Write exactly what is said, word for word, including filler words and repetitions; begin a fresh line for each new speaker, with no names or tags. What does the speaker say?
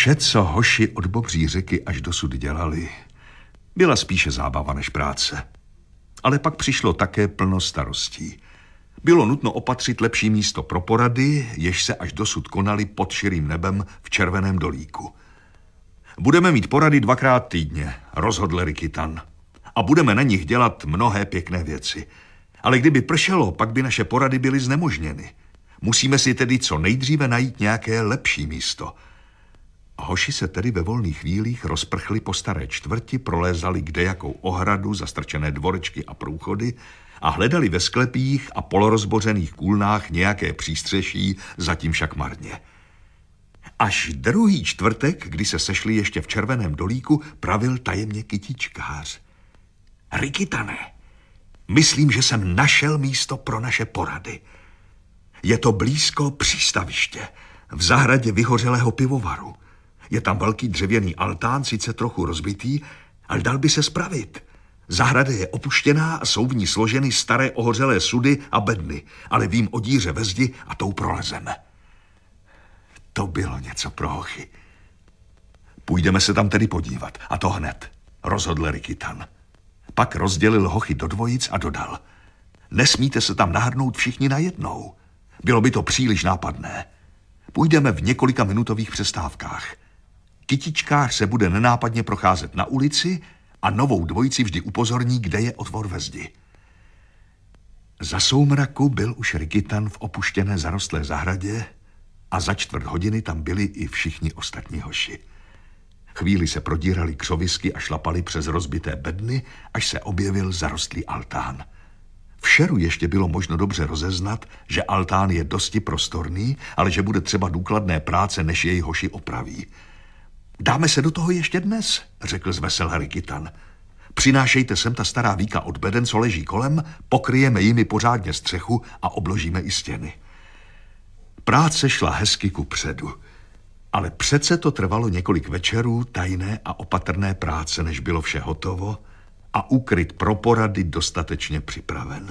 Vše, co hoši od Bobří řeky až dosud dělali, byla spíše zábava než práce. Ale pak přišlo také plno starostí. Bylo nutno opatřit lepší místo pro porady, jež se až dosud konaly pod širým nebem v Červeném dolíku. Budeme mít porady dvakrát týdně, rozhodl Rikitan. A budeme na nich dělat mnohé pěkné věci. Ale kdyby pršelo, pak by naše porady byly znemožněny. Musíme si tedy co nejdříve najít nějaké lepší místo. Hoši se tedy ve volných chvílích rozprchli po staré čtvrti, prolézali kdejakou ohradu, zastrčené dvorečky a průchody a hledali ve sklepích a polorozbořených kůlnách nějaké přístřeší, zatím však marně. Až druhý čtvrtek, kdy se sešli ještě v Červeném dolíku, pravil tajemně kytičkář. Rikitane, myslím, že jsem našel místo pro naše porady. Je to blízko přístaviště, v zahradě vyhořelého pivovaru. Je tam velký dřevěný altán, sice trochu rozbitý, ale dal by se spravit. Zahrada je opuštěná a jsou v ní složeny staré ohořelé sudy a bedny, ale vím o díře ve zdi a tou prolezeme. To bylo něco pro hochy. Půjdeme se tam tedy podívat, a to hned, rozhodl Rikitan. Pak rozdělil hochy do dvojic a dodal. Nesmíte se tam nahrnout všichni najednou. Bylo by to příliš nápadné. Půjdeme v několika minutových přestávkách. Kytičkář se bude nenápadně procházet na ulici a novou dvojici vždy upozorní, kde je otvor ve zdi. Za soumraku byl už Rikitan v opuštěné zarostlé zahradě a za čtvrt hodiny tam byli i všichni ostatní hoši. Chvíli se prodírali křovisky a šlapali přes rozbité bedny, až se objevil zarostlý altán. V šeru ještě bylo možno dobře rozeznat, že altán je dosti prostorný, ale že bude třeba důkladné práce, než jej hoši opraví. Dáme se do toho ještě dnes, řekl zvesel Rikitan. Přinášejte sem ta stará víka od beden, co leží kolem, pokryjeme jimi pořádně střechu a obložíme i stěny. Práce šla hezky kupředu, ale přece to trvalo několik večerů tajné a opatrné práce, než bylo vše hotovo a úkryt pro porady dostatečně připraven.